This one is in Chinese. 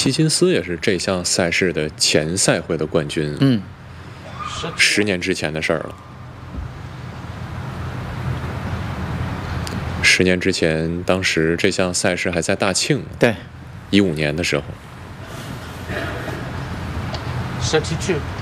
希金斯也是这项赛事的前赛会的冠军。10年之前的事儿了。10年之前，当时这项赛事还在大庆。 对， 15年的时候。 32